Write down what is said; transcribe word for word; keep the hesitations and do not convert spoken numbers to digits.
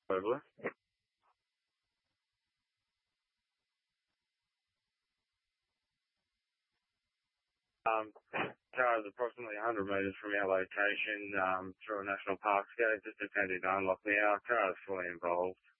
Probably. Um, car is approximately one hundred metres from our location, um, through a national parkscape, just attending to unlock the hour. Car is fully involved.